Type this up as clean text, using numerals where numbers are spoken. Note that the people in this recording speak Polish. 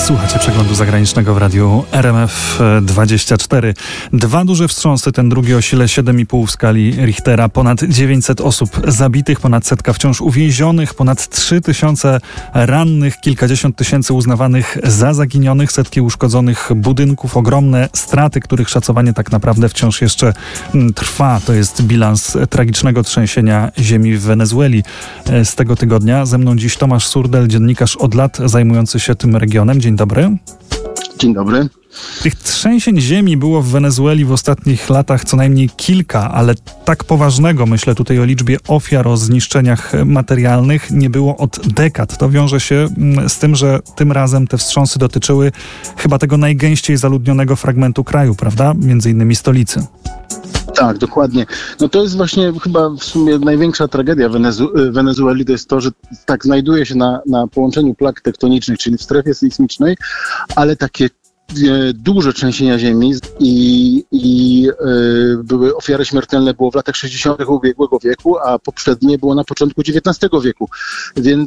Słuchacie przeglądu zagranicznego w radiu RMF24. Dwa duże wstrząsy, ten drugi o sile 7,5 w skali Richtera. Ponad 900 osób zabitych, ponad 100 wciąż uwięzionych, ponad 3000 rannych, kilkadziesiąt tysięcy uznawanych za zaginionych, setki uszkodzonych budynków, ogromne straty, których szacowanie tak naprawdę wciąż jeszcze trwa. To jest bilans tragicznego trzęsienia ziemi w Wenezueli z tego tygodnia. Ze mną dziś Tomasz Surdel, dziennikarz od lat zajmujący się tym regionem. Dzień dobry. Dzień dobry. Tych trzęsień ziemi było w Wenezueli w ostatnich latach co najmniej kilka, ale tak poważnego, myślę tutaj o liczbie ofiar, o zniszczeniach materialnych, nie było od dekad. To wiąże się z tym, że tym razem te wstrząsy dotyczyły chyba tego najgęściej zaludnionego fragmentu kraju, prawda? Między innymi stolicy. Tak, dokładnie. No to jest właśnie chyba w sumie największa tragedia Wenezueli, to jest to, że tak znajduje się na połączeniu plag tektonicznych, czyli w strefie sejsmicznej, ale takie duże trzęsienia ziemi i były ofiary śmiertelne było w latach 60. ubiegłego wieku, a poprzednie było na początku XIX wieku.